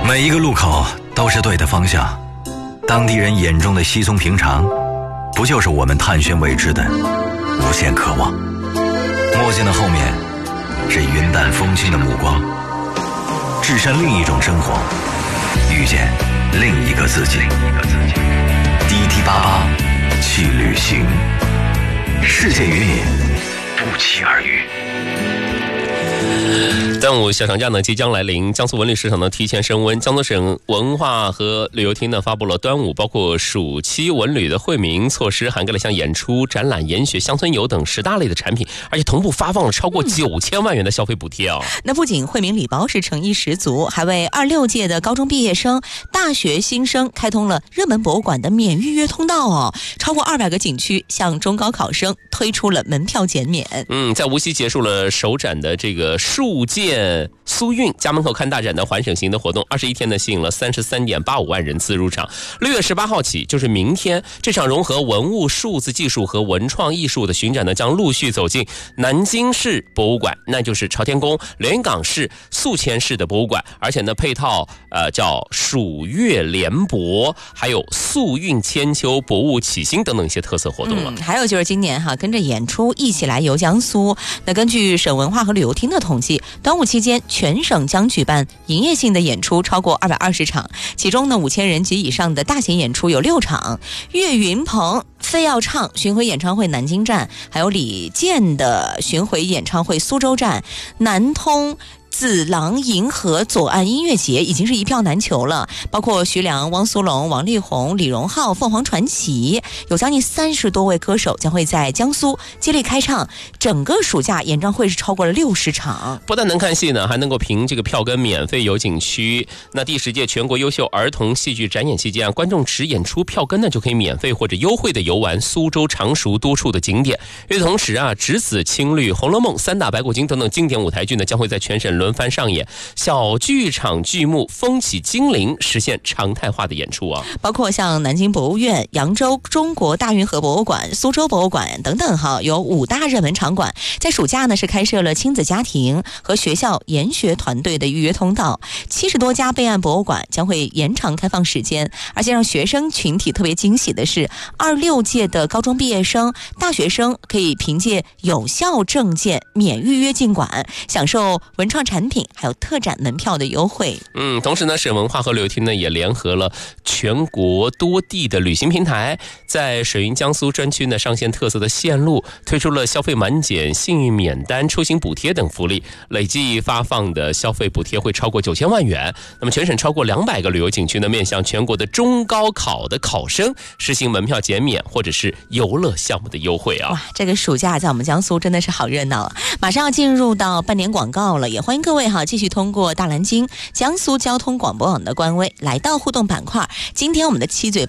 每一个路口都是对的方向，当地人眼中的稀松平常，不就是我们探寻未知的无限渴望？墨镜的后面是云淡风轻的目光，置身另一种生活，遇见另一个自己。DT88去旅行，世界与你不期而遇。 端午小长假呢即将来临，江苏文旅市场呢提前升温，江苏省文化和旅游厅呢发布了端午包括暑期文旅的惠民措施，涵盖了像演出、展览、研学、乡村游等10大类的产品，而且同步发放了超过9000万元的消费补贴哦。 那不仅惠民礼包是诚意十足，还为26届的高中毕业生、大学新生开通了热门博物馆的免预约通道哦。超过200个景区向中高考生推出了门票减免。 在无锡结束了首展的这个数件苏运家门口看大展的环省行的活动，21天呢吸引了33.85万人次入场。6月18号起，就是明天，这场融合文物、数字技术和文创艺术的巡展呢，将陆续走进南京市博物馆，那就是朝天宫、连云港市、宿迁市的博物馆，而且呢配套叫蜀粤联博，还有素运千秋、博物启新等等一些特色活动了。 还有就是今年跟着演出一起来游江苏。那根据省文化和旅游厅的统计，端午期间全省将举办营业性的演出超过220场，其中呢5000人及以上的大型演出有6场，岳云鹏、费耀唱巡回演唱会南京站，还有李健的巡回演唱会苏州站，南通紫廊银河左岸音乐节已经是一票难求了，包括徐良、汪苏泷、王力宏、李荣浩、凤凰传奇，有将近30多位歌手将会在江苏接力开唱，整个暑假演唱会是超过了60场。 不但能看戏呢，还能够凭这个票根免费游景区。那第10届全国优秀儿童戏剧展演期间观众持演出票根呢就可以免费或者优惠的游玩苏州、常熟多处的景点。与此同时栀子、青绿、红楼梦、三打白骨精等等经典舞台剧呢将会在全省轮番上演，小剧场剧目风起精灵实现常态化的演出啊， 包括像南京博物院、扬州中国大运河博物馆、苏州博物馆等等有5大热门场馆。在暑假呢是开设了亲子家庭和学校研学团队的预约通道，70多家备案博物馆将会延长开放时间，而且让学生群体特别惊喜的是，26届的高中毕业生、大学生可以凭借有效证件免预约进馆，享受文创产品还有特展门票的优惠。 同时呢，省文化和旅游厅呢也联合了全国多地的旅行平台，在水云江苏专区呢上线特色的线路，推出了消费满减、幸运免单、出行补贴等福利，累计发放的消费补贴会超过9000万元。那么全省超过200个旅游景区呢，面向全国的中高考的考生实行门票减免或者是游乐项目的优惠啊！ 哇，这个暑假在我们江苏真的是好热闹啊！马上要进入到半年广告了，也欢迎各位继续通过大蓝鲸江苏交通广播网的官微来到互动板块。今天我们的七嘴八